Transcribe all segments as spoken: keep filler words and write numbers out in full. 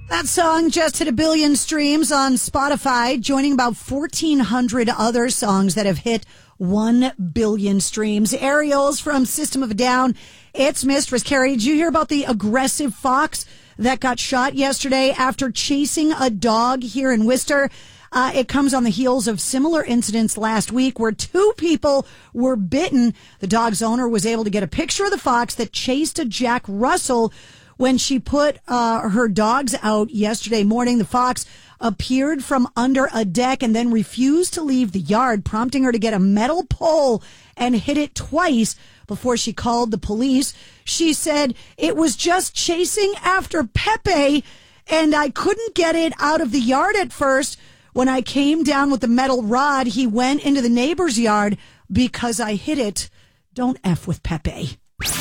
That song just hit a billion streams on Spotify, joining about fourteen hundred other songs that have hit one billion streams. Ariel's from System of a Down. It's Mistress Carrie. Did you hear about the aggressive fox that got shot yesterday after chasing a dog here in Worcester? Uh, it comes on the heels of similar incidents last week where two people were bitten. The dog's owner was able to get a picture of the fox that chased a Jack Russell. When she put uh, her dogs out yesterday morning, the fox appeared from under a deck and then refused to leave the yard, prompting her to get a metal pole and hit it twice before she called the police. She said, "It was just chasing after Pepe, and I couldn't get it out of the yard at first. When I came down with the metal rod, he went into the neighbor's yard because I hit it. Don't F with Pepe."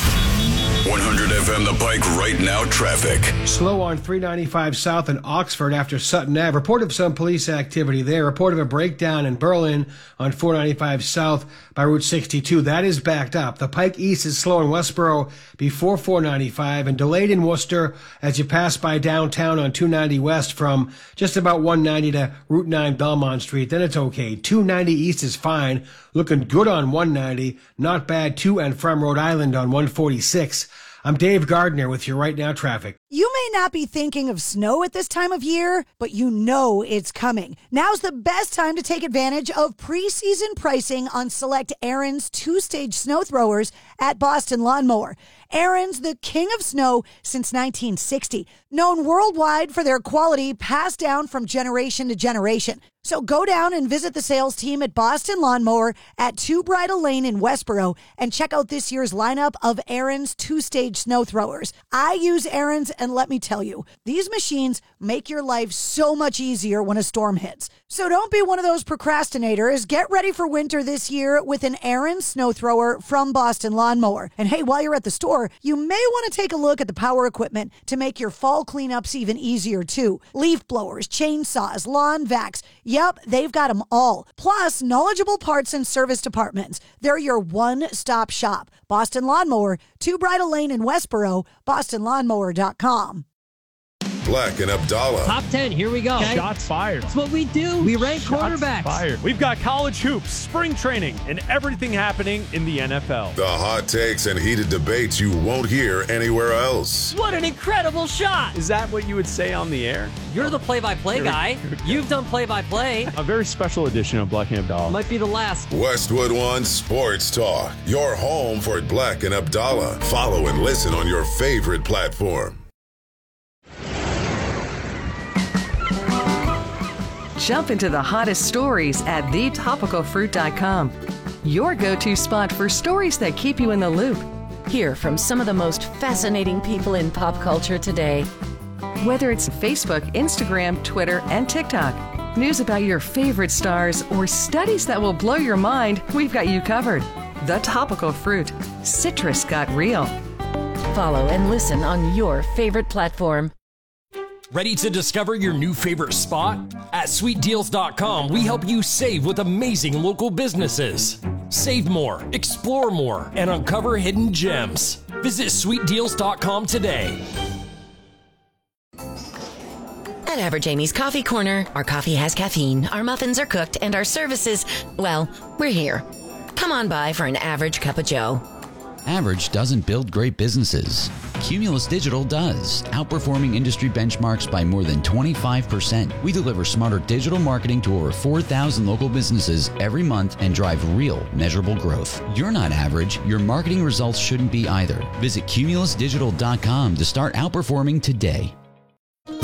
one hundred F M The Pike right now traffic. Slow on three ninety-five south in Oxford after Sutton Ave. Report of some police activity there. Report of a breakdown in Berlin on four ninety-five south by Route sixty-two. That is backed up. The Pike East is slow in Westboro before four ninety-five and delayed in Worcester as you pass by downtown on two ninety west from just about one ninety to Route nine Belmont Street. Then it's okay. two ninety east is fine. Looking good on one ninety. Not bad to and from Rhode Island on one forty-six. I'm Dave Gardner with your Right Now traffic. You may not be thinking of snow at this time of year, but you know it's coming. Now's the best time to take advantage of preseason pricing on select Aaron's two-stage snow throwers at Boston Lawnmower. Aaron's the king of snow since nineteen sixty, known worldwide for their quality passed down from generation to generation. So go down and visit the sales team at Boston Lawnmower at two Bridle Lane in Westboro and check out this year's lineup of Aaron's two-stage snow throwers. I use Aaron's, and let me tell you, these machines make your life so much easier when a storm hits. So don't be one of those procrastinators. Get ready for winter this year with an Aaron's snow thrower from Boston Lawnmower. And hey, while you're at the store, you may want to take a look at the power equipment to make your fall cleanups even easier too. Leaf blowers, chainsaws, lawn vacs. Yep, they've got them all. Plus, knowledgeable parts and service departments. They're your one-stop shop. Boston Lawnmower, two Bridle Lane in Westboro, boston lawnmower dot com. Black and Abdallah. Top ten, here we go. Okay. Shots fired. That's what we do. We rank Shots quarterbacks. Fired. We've got college hoops, spring training, and everything happening in the N F L. The hot takes and heated debates you won't hear anywhere else. What an incredible shot. Is that what you would say on the air? You're the play-by-play guy. You've done play-by-play. A very special edition of Black and Abdallah. Might be the last. Westwood One Sports Talk. Your home for Black and Abdallah. Follow and listen on your favorite platform. Jump into the hottest stories at the topical fruit dot com. Your go-to spot for stories that keep you in the loop. Hear from some of the most fascinating people in pop culture today. Whether it's Facebook, Instagram, Twitter, and TikTok, news about your favorite stars, or studies that will blow your mind, we've got you covered. The Topical Fruit. Citrus got real. Follow and listen on your favorite platform. Ready to discover your new favorite spot? At sweet deals dot com, we help you save with amazing local businesses. Save more, explore more, and uncover hidden gems. Visit sweet deals dot com today. At Average Amy's Coffee Corner, our coffee has caffeine, our muffins are cooked, and our services, well, we're here. Come on by for an average cup of joe. Average doesn't build great businesses. Cumulus Digital does, outperforming industry benchmarks by more than twenty-five percent. We deliver smarter digital marketing to over four thousand local businesses every month and drive real, measurable growth. You're not average. Your marketing results shouldn't be either. Visit cumulus digital dot com to start outperforming today.